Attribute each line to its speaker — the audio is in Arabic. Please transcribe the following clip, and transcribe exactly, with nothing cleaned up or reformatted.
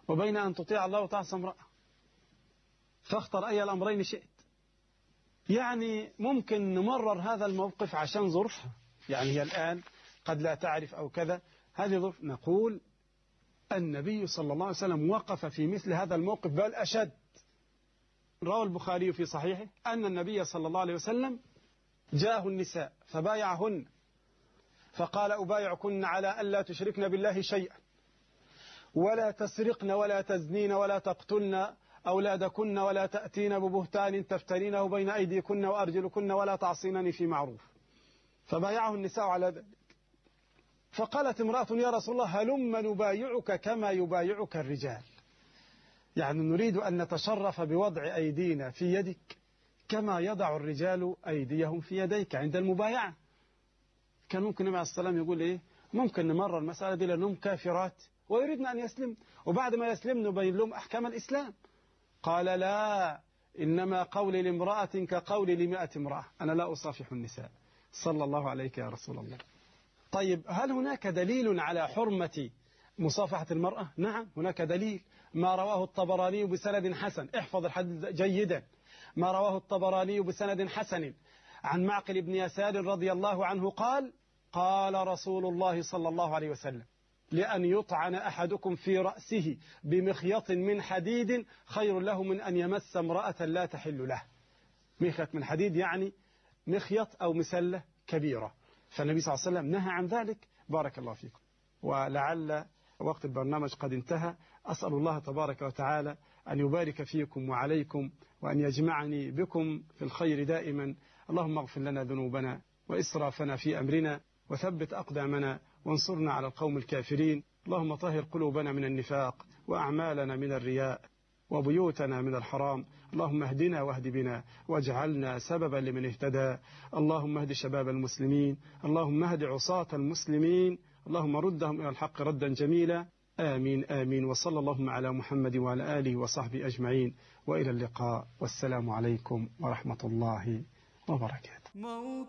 Speaker 1: وبين أن تطيع الله وتعصى امرأة، فاختر أي الأمرين شئت. يعني ممكن نمرر هذا الموقف عشان ظروفها، يعني هي الآن قد لا تعرف أو كذا، هذه ظروف. نقول النبي صلى الله عليه وسلم وقف في مثل هذا الموقف بل أشد. روى البخاري في صحيحه أن النبي صلى الله عليه وسلم جاءه النساء فبايعهن فقال أبايعكن على ألا تشركن بالله شيئا ولا تسرقن ولا تزنين ولا تقتلن أولادكن ولا تأتين ببهتان تفترينه بين أيديكن وأرجلكن ولا تعصينني في معروف. فبايعه النساء على ذلك. فقالت امرأة يا رسول الله هلم نبايعك كما يبايعك الرجال، يعني نريد أن نتشرف بوضع أيدينا في يدك كما يضع الرجال أيديهم في يديك عند المبايعة. كان ممكن النبي عليه الصلاة والسلام يقول إيه؟ ممكن نمرر المسألة دي لأنهم كافرات ويريدنا أن يسلم، وبعد ما يسلم نبين لهم أحكام الإسلام. قال لا، إنما قولي لامرأة كقولي لمئة امرأة، أنا لا أصافح النساء. صلى الله عليك يا رسول الله. طيب هل هناك دليل على حرمة مصافحة المرأة؟ نعم هناك دليل، ما رواه الطبراني بسند حسن، احفظ الحديث جيدا، ما رواه الطبراني بسند حسن عن معقل بن يسار رضي الله عنه قال قال رسول الله صلى الله عليه وسلم لأن يطعن أحدكم في رأسه بمخيط من حديد خير له من أن يمس امرأة لا تحل له. مخيط من حديد يعني مخيط أو مسلة كبيرة، فالنبي صلى الله عليه وسلم نهى عن ذلك. بارك الله فيكم. ولعل وقت البرنامج قد انتهى، أسأل الله تبارك وتعالى أن يبارك فيكم وعليكم وأن يجمعني بكم في الخير دائما. اللهم اغفر لنا ذنوبنا وإسرافنا في أمرنا وثبت أقدامنا وانصرنا على القوم الكافرين. اللهم طهر قلوبنا من النفاق وأعمالنا من الرياء وبيوتنا من الحرام. اللهم اهدنا واهد بنا واجعلنا سببا لمن اهتدى. اللهم اهد شباب المسلمين، اللهم اهد عصاة المسلمين، اللهم ردهم إلى الحق ردا جميلا. آمين آمين. وصلى اللهم على محمد وعلى آله وصحبه أجمعين، وإلى اللقاء، والسلام عليكم ورحمة الله وبركاته.